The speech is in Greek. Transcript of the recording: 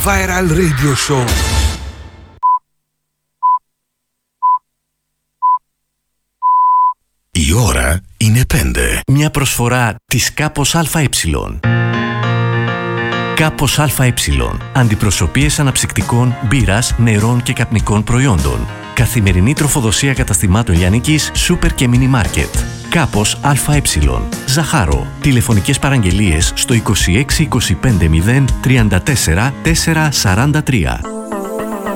Viral Radio Show. Η ώρα είναι 5. Μια προσφορά της Κάπος ΑΕ. Κάπος ΑΕ. Αντιπροσωπείες αναψυκτικών, μπύρας, νερών και καπνικών προϊόντων. Καθημερινή τροφοδοσία καταστημάτων λιανικής, σούπερ και μίνι μάρκετ. Κάπος ΑΕ. Ζαχάρο. Τηλεφωνικές παραγγελίες στο 26 25 0 34 443.